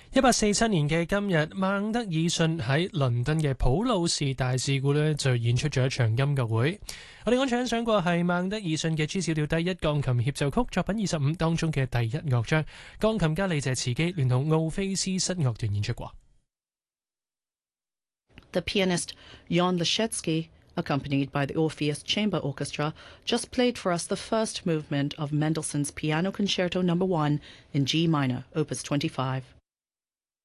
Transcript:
1847年嘅今日，孟德爾遜喺倫敦嘅普魯士大使館呢就演出咗一場音樂會。我哋剛才欣賞過係孟德爾遜嘅 G 小調第一鋼琴協奏曲作品25當中嘅第一樂章，鋼琴家李謝慈基聯同奧菲斯室樂團演出過。 The pianist Jan Leszecki, accompanied by the Orpheus Chamber Orchestra, just played for us the first movement of Mendelssohn's Piano Concerto No. 1 in G minor, Opus 25.